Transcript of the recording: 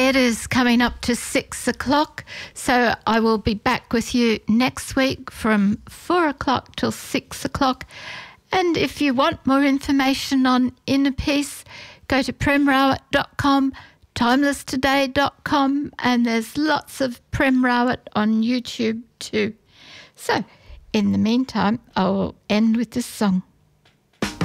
it is coming up to 6 o'clock, so I will be back with you next week from 4 o'clock till 6 o'clock. And if you want more information on Inner Peace, go to premrawat.com, timelesstoday.com, and there's lots of Prem Rawat on YouTube too. So, in the meantime, I will end with this song.